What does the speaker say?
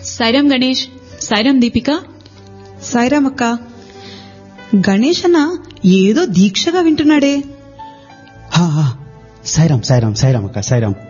సాయిరాం గణేష్, సాయిరాం దీపిక. సాయిరామక్క. గణేష్ అన్న ఏదో దీక్షగా వింటున్నాడే. సాయిరాం సాయిరాం సాయిరాం అక్క, సాయిరాం.